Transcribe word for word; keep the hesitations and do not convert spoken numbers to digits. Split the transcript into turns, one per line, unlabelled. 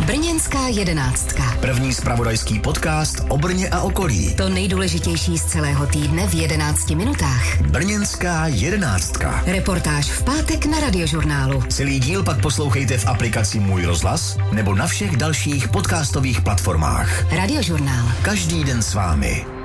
Brněnská jedenáctka.
První zpravodajský podcast o Brně a okolí.
To nejdůležitější z celého týdne v jedenácti minutách.
Brněnská jedenáctka.
Reportáž v pátek na Radiožurnálu.
Celý díl pak poslouchejte v aplikaci Můj rozhlas nebo na všech dalších podcastových platformách.
Radiožurnál.
Každý den s vámi.